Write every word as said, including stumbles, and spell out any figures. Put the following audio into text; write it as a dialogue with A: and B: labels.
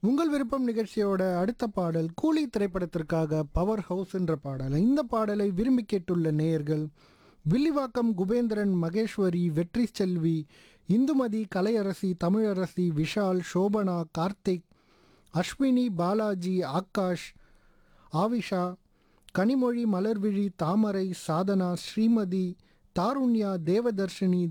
A: உங்கள் விருப்பம் நிகழ்ச்சியோட அடுத்த பாடல் கூலி திரைப்படத்திற்காக பவர் ஹவுஸ் என்ற பாடல். இந்த பாடலை விரும்பி கேட்டுள்ள நேயர்கள் வில்லிவாக்கம் குபேந்திரன், மகேஸ்வரி, வெற்றி செல்வி, இந்துமதி, கலையரசி, தமிழரசி, விஷால், சோபனா, கார்த்திக், அஸ்வினி, பாலாஜி, ஆகாஷ், ஆவிஷா, கனிமொழி, மலர்விழி, தாமரை, சாதனா, ஸ்ரீமதி, தாருண்யா, தேவதர்ஷினி,